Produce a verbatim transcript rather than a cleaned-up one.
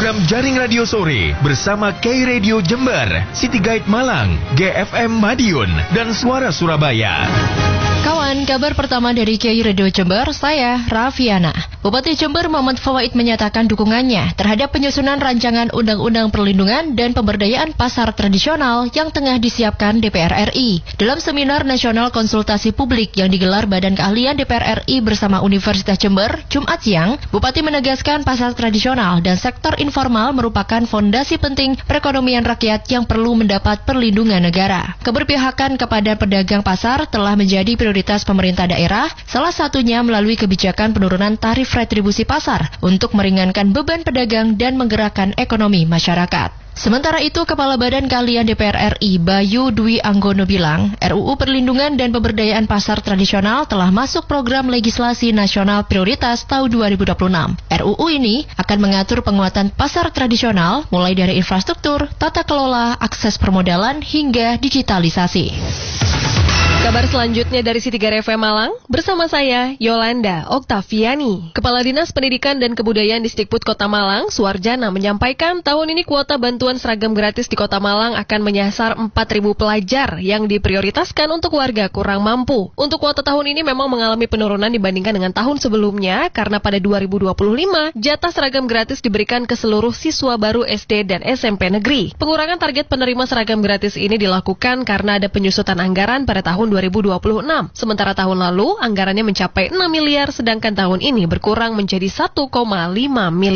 program Jaring Radio Sore bersama K Radio Jember, City Guide Malang, G F M Madiun, dan Suara Surabaya. Kawan, kabar pertama dari K Radio Jember, saya Rafiana. Bupati Jember Muhammad Fawaid menyatakan dukungannya terhadap penyusunan rancangan Undang-Undang Perlindungan dan Pemberdayaan Pasar Tradisional yang tengah disiapkan D P R R I. Dalam seminar nasional konsultasi publik yang digelar Badan Keahlian D P R R I bersama Universitas Jember, Jumat siang, Bupati menegaskan pasar tradisional dan sektor informal merupakan fondasi penting perekonomian rakyat yang perlu mendapat perlindungan negara. Keberpihakan kepada pedagang pasar telah menjadi prioritas pemerintah daerah, salah satunya melalui kebijakan penurunan tarif retribusi pasar untuk meringankan beban pedagang dan menggerakkan ekonomi masyarakat. Sementara itu, Kepala Badan Keahlian D P R R I Bayu Dwi Anggono bilang, R U U Perlindungan dan Pemberdayaan Pasar Tradisional telah masuk program legislasi nasional prioritas tahun dua ribu dua puluh enam. R U U ini akan mengatur penguatan pasar tradisional mulai dari infrastruktur, tata kelola, akses permodalan hingga digitalisasi. Kabar selanjutnya dari City Guide F M Malang, bersama saya, Yolanda Oktaviani. Kepala Dinas Pendidikan dan Kebudayaan Disdikbud Kota Malang, Suarjana, menyampaikan tahun ini kuota bantuan seragam gratis di Kota Malang akan menyasar empat ribu pelajar yang diprioritaskan untuk warga kurang mampu. Untuk kuota tahun ini memang mengalami penurunan dibandingkan dengan tahun sebelumnya, karena pada dua ribu dua puluh lima, jatah seragam gratis diberikan ke seluruh siswa baru S D dan S M P negeri. Pengurangan target penerima seragam gratis ini dilakukan karena ada penyusutan anggaran pada tahun dua ribu dua puluh enam. Sementara tahun lalu, anggarannya mencapai enam miliar, sedangkan tahun ini berkurang menjadi satu koma lima miliar.